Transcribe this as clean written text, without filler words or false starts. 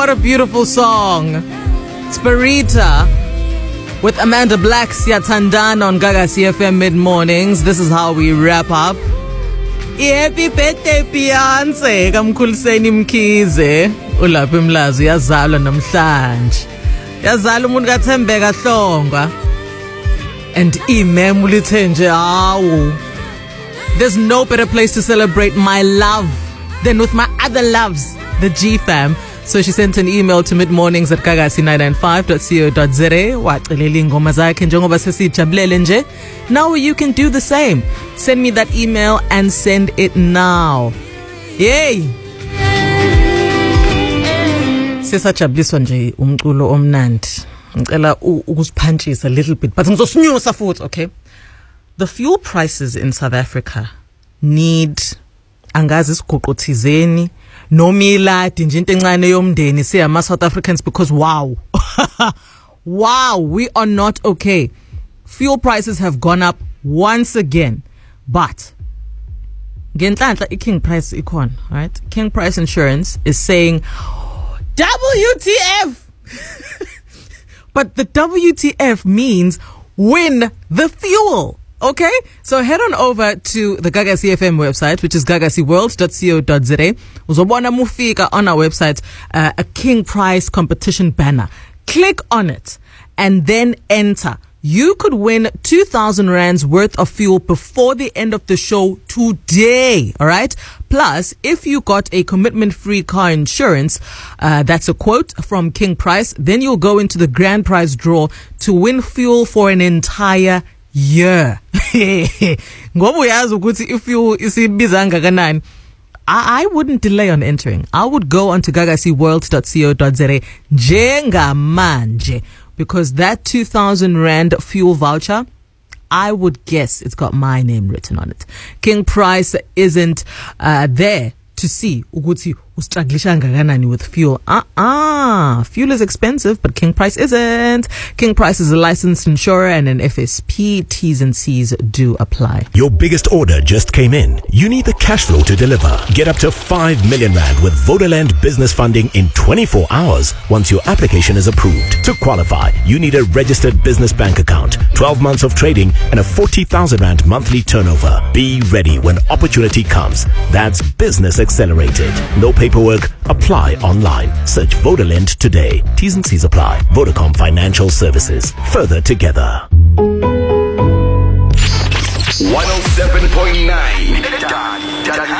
what a beautiful song. It's Barita with Amanda Black, Siyathandana on Gaga CFM Mid-Mornings. This is how we wrap up. Happy birthday, Beyonce. Kamkhuliseni Mkhize. Ulapha Mlazi yazalwa namhlanje. Yazalwa umuntu kaThembeka Hlongwa. And imem ulithe nje hawu. There's no better place to celebrate my love than with my other loves, the G-Fam. So she sent an email to midmornings@gagasi995.co.za. Wacelela ingoma zakhe njengoba sesijabulele nje. Now you can do the same. Send me that email and send it now. Yay! Sesajabuliswa nje umculo omnandi. Ngicela ukusiphanchisa a little bit, but ngizosinyusa futhi, okay? The fuel prices in South Africa need angazi isiguqo thizeni nomiladi nje into encane yomndeni siyama South Africans, because wow. Wow, we are not okay. Fuel prices have gone up once again. But ngenhlanhla iKing Price ikhona, right? King Price Insurance is saying WTF. But the WTF means win the fuel. Okay, so head on over to the Gaga CFM website, which is gagasiworld.co.za. Uzobona mufika on our website a King Price competition banner. Click on it and then enter. You could win 2,000 rands worth of fuel before the end of the show today. All right. Plus, if you got a commitment-free car insurance, that's a quote from King Price, then you'll go into the grand prize draw to win fuel for an entire year. Ngoba uyazi ukuthi if you isibiza kangakanani, I wouldn't delay on entering. I would go onto gagasiworld.co.za njengamanje, because that 2,000 rand fuel voucher, I would guess it's got my name written on it. King Price isn't there to see ukuthi ustruglisha kangakanani with fuel. Fuel is expensive, but King Price isn't. King Price is a licensed insurer and an FSP. T's and C's do apply. Your biggest order just came in. You need the cash flow to deliver. Get up to 5 million rand with Vodaland business funding in 24 hours once your application is approved. To qualify, you need a registered business bank account, 12 months of trading, and a 40,000 rand monthly turnover. Be ready when opportunity comes. That's Business Accelerated. No paperwork. Apply online. Search Vodaland today. T's and C's apply. Vodacom Financial Services. Further together. 107.9